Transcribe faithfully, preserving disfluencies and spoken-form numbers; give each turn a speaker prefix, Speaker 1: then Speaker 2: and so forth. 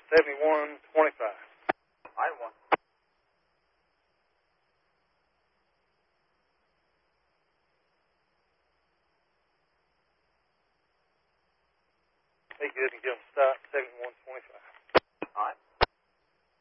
Speaker 1: seventy-one twenty-five.
Speaker 2: I one.
Speaker 1: Be good and give them stop, seventy-one.